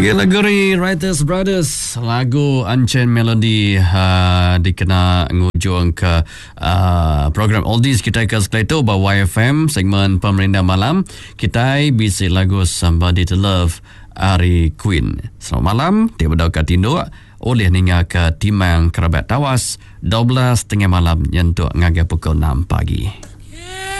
Lagi lagu dari Writers Brothers, lagu Unchained Melody dikena ngujung ke program Oldies kita ke setelah itu bawa YFM segmen Pemerintah Malam kita bisi lagu Somebody to Love Ari Queen. Selamat malam, dia berdoa tindu oleh ninga ke timang kerabat tawas 12 tengah malam nyentuk ngaga pukul 6 pagi.